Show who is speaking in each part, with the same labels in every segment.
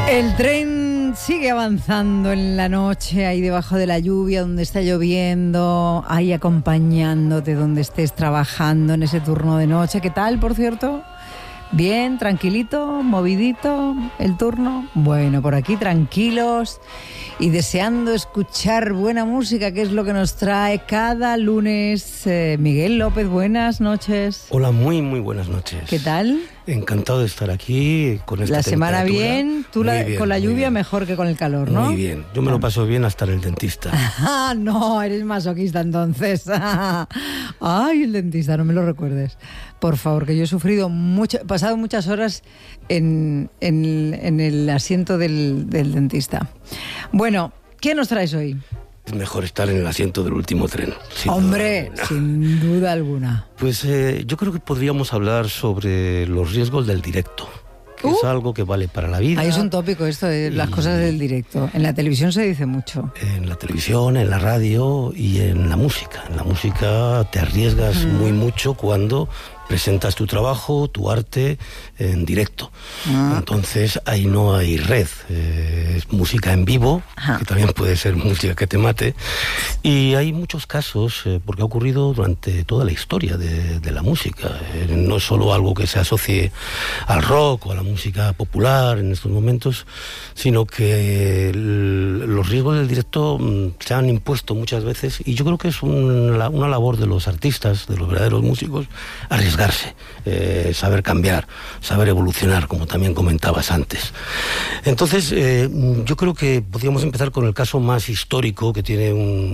Speaker 1: El tren sigue avanzando en la noche, ahí debajo de la lluvia, donde está lloviendo, ahí acompañándote donde estés trabajando en ese turno de noche. ¿Qué tal, por cierto? Bien, tranquilito, movidito el turno. Bueno, por aquí tranquilos y deseando escuchar buena música, que es lo que nos trae cada lunes. Miguel López, buenas noches.
Speaker 2: Hola, muy buenas noches.
Speaker 1: ¿Qué tal?
Speaker 2: Encantado de estar aquí con esta
Speaker 1: La semana bien, tú
Speaker 2: bien,
Speaker 1: con la lluvia
Speaker 2: bien.
Speaker 1: Mejor que con el calor, ¿no?
Speaker 2: Muy bien, yo me lo paso bien hasta en el dentista.
Speaker 1: Ah, no, eres masoquista entonces. Ay, el dentista, no me lo recuerdes. Por favor, que yo he sufrido mucho, he pasado muchas horas en el asiento del dentista. Bueno, ¿qué nos traes hoy?
Speaker 2: Es mejor estar en el asiento del último tren.
Speaker 1: Hombre, sin duda alguna.
Speaker 2: Pues yo creo que podríamos hablar sobre los riesgos del directo, que es algo que vale para la vida.
Speaker 1: Ahí es un tópico esto de las cosas del directo. En la televisión se dice mucho.
Speaker 2: En la televisión, en la radio y en la música. En la música te arriesgas muy mucho cuando presentas tu trabajo, tu arte en directo. Entonces ahí no hay red. Es música en vivo, que también puede ser música que te mate. Y hay muchos casos, porque ha ocurrido durante toda la historia de la música. No es solo algo que se asocie al rock o a la música popular en estos momentos, sino que los riesgos del directo se han impuesto muchas veces, y yo creo que es una labor de los artistas, de los verdaderos músicos, arriesgarse, saber cambiar, saber evolucionar, como también comentabas antes. Entonces, yo creo que podríamos empezar con el caso más histórico, que tiene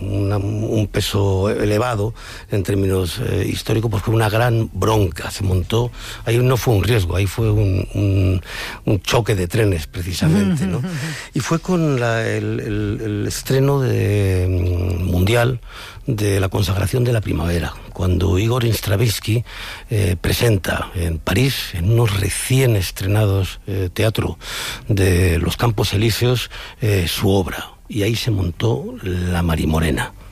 Speaker 2: un peso elevado en términos históricos, porque fue una gran bronca, se montó, ahí no fue un riesgo, ahí fue un choque de trenes, precisamente, ¿no? Y fue con el estreno mundial de la consagración de la primavera, cuando Igor Stravinsky presenta en París, en unos recién estrenados teatro de los Campos Elíseos, su obra, y ahí se montó La Marimorena.